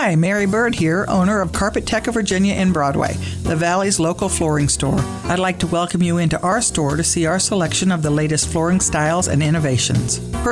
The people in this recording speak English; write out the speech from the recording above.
Hi, Mary Bird here, owner of Carpet Tech of Virginia in Broadway, the Valley's local flooring store. I'd like to welcome you into our store to see our selection of the latest flooring styles and innovations.